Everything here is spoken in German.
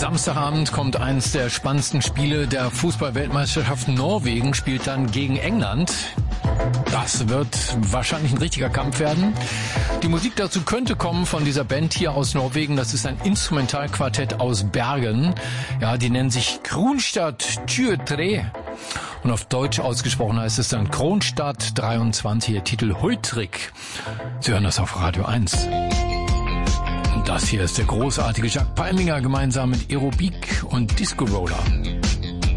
Samstagabend kommt eins der spannendsten Spiele der Fußball-Weltmeisterschaft. Norwegen spielt dann gegen England. Das wird wahrscheinlich ein richtiger Kampf werden. Die Musik dazu könnte kommen von dieser Band hier aus Norwegen. Das ist ein Instrumentalquartett aus Bergen. Ja, die nennen sich Kronstadt 23. Und auf Deutsch ausgesprochen heißt es dann Kronstadt 23, der Titel Huitrig. Sie hören das auf Radio 1. Und das hier ist der großartige Jacques Palminger gemeinsam mit Aerobik und Disco Roller.